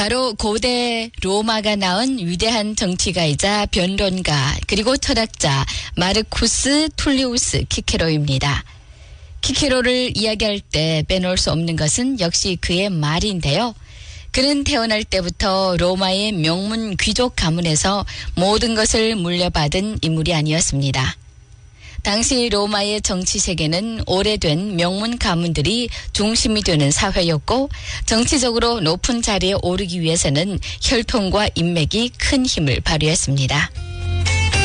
바로 고대 로마가 낳은 위대한 정치가이자 변론가 그리고 철학자 마르쿠스 툴리우스 키케로입니다. 키케로를 이야기할 때 빼놓을 수 없는 것은 역시 그의 말인데요. 그는 태어날 때부터 로마의 명문 귀족 가문에서 모든 것을 물려받은 인물이 아니었습니다. 당시 로마의 정치 세계는 오래된 명문 가문들이 중심이 되는 사회였고 정치적으로 높은 자리에 오르기 위해서는 혈통과 인맥이 큰 힘을 발휘했습니다.